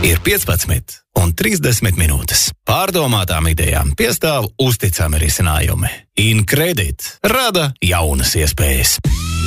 Ir 15 un 30 minūtes. Pārdomātām idejām piestāv uzticami risinājumi. InCredit rada jaunas iespējas.